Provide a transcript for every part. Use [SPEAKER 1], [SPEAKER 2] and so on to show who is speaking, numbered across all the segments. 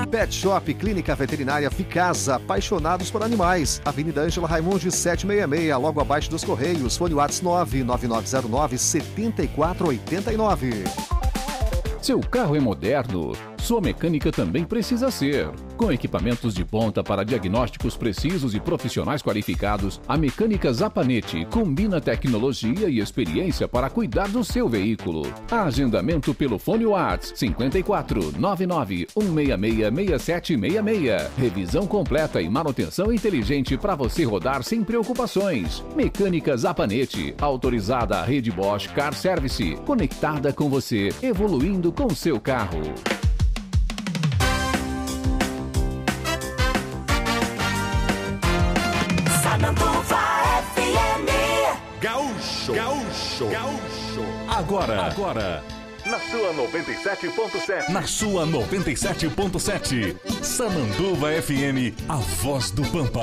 [SPEAKER 1] Pet Shop Clínica Veterinária Ficasa, apaixonados por animais. Avenida Ângela Raimundi 766, logo abaixo dos Correios. Fone WhatsApp 99909-7489.
[SPEAKER 2] Seu carro é moderno? Sua mecânica também precisa ser. Com equipamentos de ponta para diagnósticos precisos e profissionais qualificados, a Mecânica Zapanete combina tecnologia e experiência para cuidar do seu veículo. Agendamento pelo fone WhatsApp 54 99 166 6766. Revisão completa e manutenção inteligente para você rodar sem preocupações. Mecânica Zapanete, autorizada à rede Bosch Car Service, conectada com você, evoluindo com seu carro.
[SPEAKER 3] Gaúcho. Agora. Na sua 97.7. Na sua 97.7. Sananduva FM, a voz do Pampa.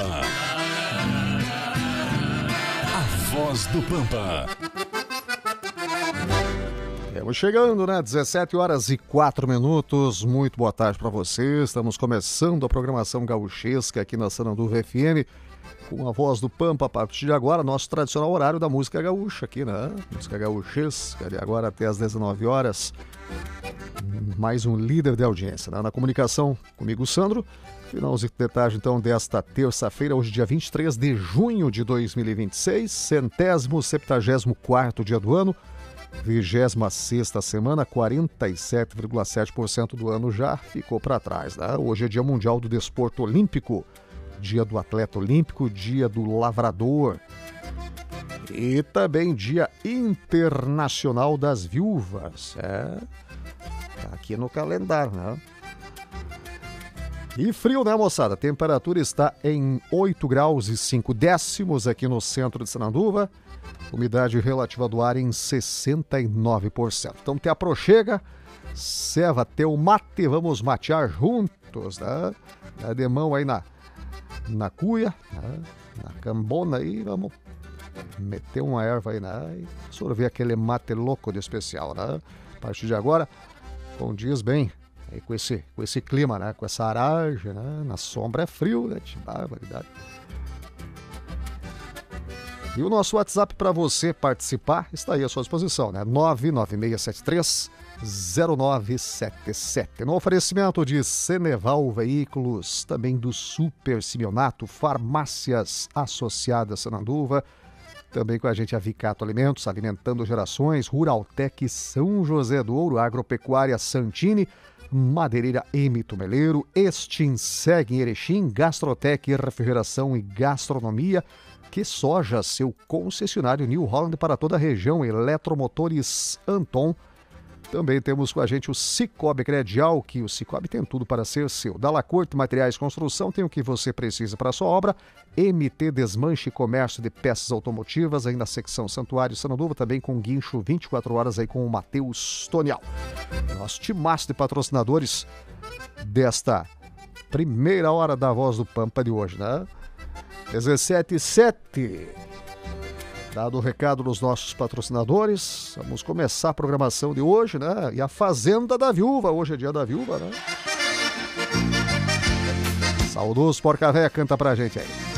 [SPEAKER 3] A voz do Pampa.
[SPEAKER 1] Estamos chegando, né? 17h04. Muito boa tarde para você. Estamos começando a programação gauchesca aqui na Sananduva FM. Com a voz do Pampa, a partir de agora, nosso tradicional horário da música gaúcha aqui, né? Música gauchesca, de agora até às 19 horas. Mais um líder de audiência, né? Na comunicação, comigo, Sandro. Finalzinho de tarde, então, desta terça-feira, hoje, dia 23 de junho de 2026, 174º dia do ano, 26ª semana, 47,7% do ano já ficou para trás, né? Hoje é Dia Mundial do Desporto Olímpico, Dia do Atleta Olímpico, Dia do Lavrador e também Dia Internacional das Viúvas. Tá aqui no calendário, né? E frio, né, moçada? A temperatura está em 8 graus e 5 décimos aqui no centro de Sananduva. Umidade relativa do ar em 69%. Então te aproxega, ceva teu mate, vamos matear juntos, né? Dá de mão aí na cuia, né? Na cambona aí, vamos meter uma erva aí, né? E sorver aquele mate louco de especial, né? A partir de agora, condiz bem aí com esse clima, né? Com essa aragem, né? Na sombra é frio, né? Que barbaridade. E o nosso WhatsApp para você participar está aí à sua disposição, né? 996730977. No oferecimento de Ceneval Veículos, também do Super Simeonato, Farmácias Associadas Sananduva, também com a gente a Vicato Alimentos, alimentando gerações, Ruraltec São José do Ouro, Agropecuária Santini, Madeireira M. Tumeleiro, Extinseg em Erechim, Gastrotec Refrigeração e Gastronomia, Que Soja, seu concessionário New Holland para toda a região, Eletromotores Anton. Também temos com a gente o Cicobi Credial, que o Cicobi tem tudo para ser seu. Dalacorte Materiais de Construção tem o que você precisa para a sua obra. MT Desmanche Comércio de Peças Automotivas, aí na secção Santuário Sananduva, também com guincho 24 horas aí com o Matheus Tonial. Nosso timaço de patrocinadores desta primeira hora da Voz do Pampa de hoje, né? 17h07. Dado o recado dos nossos patrocinadores, vamos começar a programação de hoje, né? E a Fazenda da Viúva, hoje é dia da viúva, né? Saudoso Porca Véia canta pra gente aí.